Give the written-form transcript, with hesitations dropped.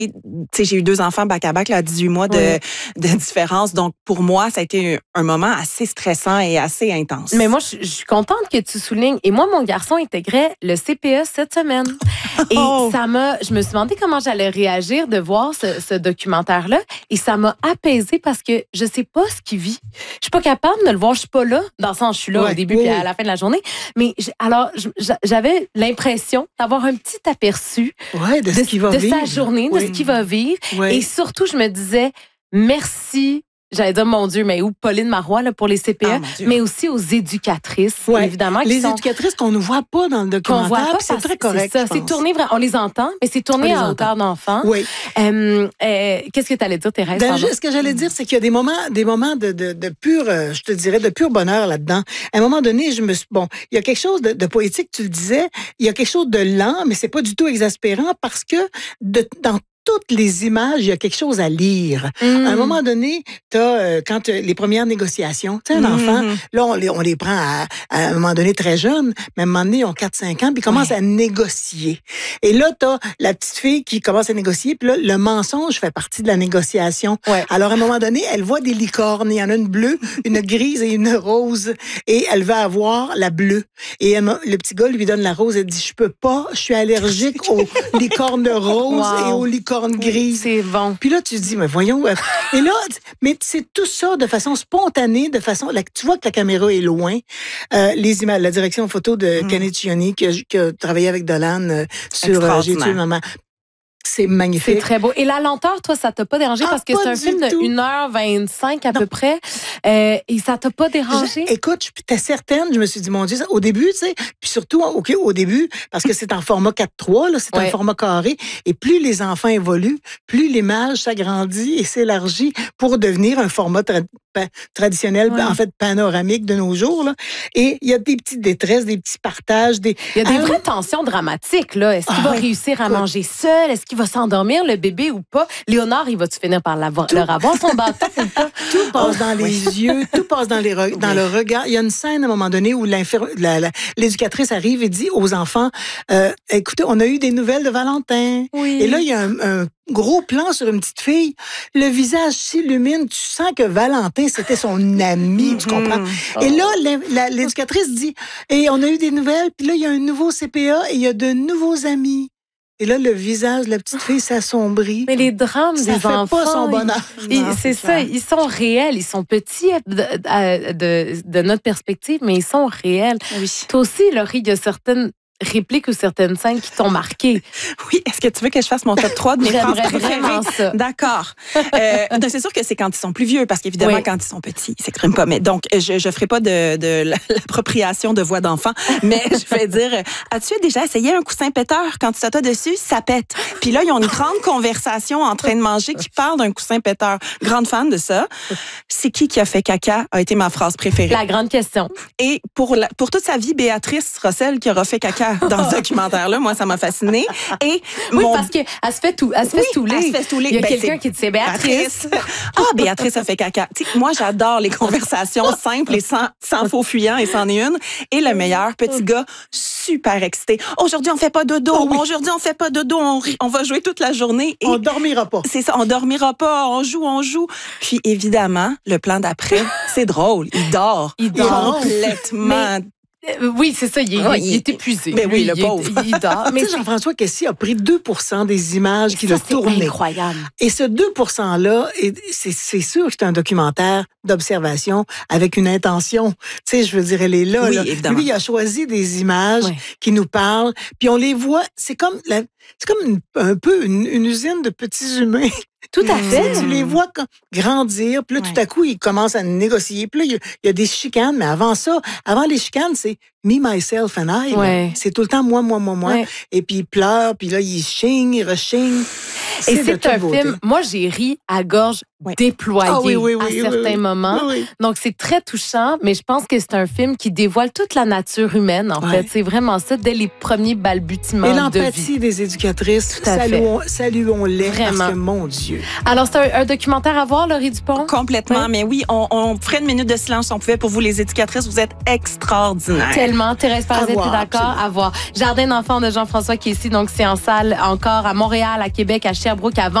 j'ai eu 2 enfants back-à-back, là, à 18 mois de différence. Donc, pour moi, ça a été un moment assez stressant et assez intense. Mais moi, je suis contente que tu soulignes. Et moi, mon garçon intégrait le CPE cette semaine. Et je me suis demandé comment j'allais réagir de voir ce documentaire-là. Et ça m'a apaisée parce que je sais pas ce qu'il vit. Je suis pas capable de le voir. Je suis pas là. Dans le sens, je suis là au début puis à la fin de la journée. Mais j'avais l'impression d'avoir un petit aperçu de ce qu'il va vivre. Sa journée, de ce qu'il va vivre. Et surtout, je me disais, merci. J'allais dire, mon Dieu, mais où Pauline Marois là, pour les CPE, mais aussi aux éducatrices, évidemment. Les éducatrices qu'on ne voit pas dans le documentaire, c'est très correct. C'est tourné, on les entend, mais c'est tourné à hauteur d'enfant. Oui. Qu'est-ce que tu allais dire, Thérèse? Ce que j'allais dire, c'est qu'il y a des moments de pur, je te dirais, de pur bonheur là-dedans. À un moment donné, il y a quelque chose de poétique, tu le disais, il y a quelque chose de lent, mais c'est pas du tout exaspérant parce que dans toutes les images, il y a quelque chose à lire. À un moment donné, quand les premières négociations, tu sais, un enfant, là, on les prend à un moment donné très jeune, mais à un moment donné, ils ont 4-5 ans, puis ils commencent à négocier. Et là, t'as la petite fille qui commence à négocier, puis là, le mensonge fait partie de la négociation. Ouais. Alors, à un moment donné, elle voit des licornes. Il y en a une bleue, une grise et une rose. Et elle va avoir la bleue. Et le petit gars lui donne la rose. Elle dit, je peux pas, je suis allergique aux licornes roses et aux licornes grise. C'est bon. Puis là, tu te dis, mais voyons. Et là, mais c'est tout ça de façon spontanée, tu vois que la caméra est loin. Les images, la direction photo de Kenneth Chioni, qui a travaillé avec Dolan sur J'ai tué maman. C'est magnifique. C'est très beau. Et la lenteur, toi, ça t'a pas dérangé parce que c'est un film de 1h25 à peu près. Et ça t'a pas dérangé? Écoute, j'étais certaine, je me suis dit, mon Dieu, au début, tu sais, puis surtout, au début, parce que c'est en format 4:3, là, c'est un format carré, et plus les enfants évoluent, plus l'image s'agrandit et s'élargit pour devenir un format traditionnel, en fait, panoramique de nos jours, là. Et il y a des petites détresses, des petits partages, Il y a des vraies tensions dramatiques, là. Est-ce qu'il va réussir à manger seul? Est-ce qu'il va s'endormir, le bébé, ou pas? Léonard, il va-tu finir par leur avoir son bâton ou pas? Tout passe dans les yeux, tout passe dans le regard. Il y a une scène, à un moment donné, où l'éducatrice arrive et dit aux enfants, écoutez, on a eu des nouvelles de Valentin. Oui. Et là, il y a un gros plan sur une petite fille. Le visage s'illumine. Tu sens que Valentin, c'était son ami, tu comprends? Et là, l'éducatrice dit, et on a eu des nouvelles, puis là, il y a un nouveau CPA et il y a de nouveaux amis. Et là, le visage de la petite fille s'assombrit. Mais les drames des enfants... Ça fait pas son bonheur. C'est ça, ils sont réels. Ils sont petits de notre perspective, mais ils sont réels. Oui. Toi aussi, Laurie, il y a certaines répliques ou certaines scènes qui t'ont marqué. Oui, est-ce que tu veux que je fasse mon top 3 de mes phrases préférées? Vraiment ça. D'accord. C'est sûr que c'est quand ils sont plus vieux, parce qu'évidemment, quand ils sont petits, ils s'expriment pas. Mais donc, je ferai pas de l'appropriation de voix d'enfant, mais je vais dire, as-tu déjà essayé un coussin péteur? Quand tu t'assois dessus, ça pète. Puis là, ils ont une grande conversation en train de manger qui parle d'un coussin péteur. Grande fan de ça. C'est qui a fait caca a été ma phrase préférée. La grande question. Et pour toute sa vie, Béatrice Rossel qui aura fait caca dans ce documentaire-là. Moi, ça m'a fascinée. Et parce qu'elle se fait stouler. Elle se fait stouler. Il y a quelqu'un qui dit, c'est Béatrice. Béatrice a fait caca. T'sais, moi, j'adore les conversations simples et sans faux fuyants, et c'en est une. Et le meilleur, petit gars, super excité. Aujourd'hui, on fait pas dodo. Aujourd'hui, on fait pas dodo. On va jouer toute la journée. Et on dormira pas. C'est ça, on dormira pas. On joue. Puis, évidemment, le plan d'après, c'est drôle. Il dort. Complètement. Oui, c'est ça, il est épuisé. Mais oui, le pauvre. Il dort. Mais Jean-François Kessy a pris 2% des images qu'il a tournées. C'est incroyable. Et ce 2%-là, c'est sûr que c'est un documentaire d'observation avec une intention. Tu sais, je veux dire, elle est là. Oui, là. évidemment. Lui, il a choisi des images qui nous parlent, puis on les voit. C'est comme un peu une usine de petits humains. Tout à fait. Tu les vois grandir, puis là, tout à coup, ils commencent à négocier. Puis là, il y a des chicanes, mais avant les chicanes, c'est me, myself and I. Ouais. C'est tout le temps moi. Ouais. Et puis ils pleurent, puis là, ils chignent, ils rechignent. Et c'est un film, moi, j'ai ri à gorge déployée à certains moments. Oui. Donc, c'est très touchant, mais je pense que c'est un film qui dévoile toute la nature humaine, en fait. C'est vraiment ça, dès les premiers balbutiements de vie. Et l'empathie des éducatrices, saluons-les, vraiment. Parce que, mon Dieu. Alors, c'est un documentaire à voir, Laurie Dupont? Complètement, mais oui, on ferait une minute de silence si on pouvait pour vous, les éducatrices. Vous êtes extraordinaires. Tellement. Thérèse Paradis, t'es d'accord? Absolument. À voir. Jardin d'enfants de Jean-François qui est ici. Donc, c'est en salle encore à Montréal, à Québec, à Sherbrooke, à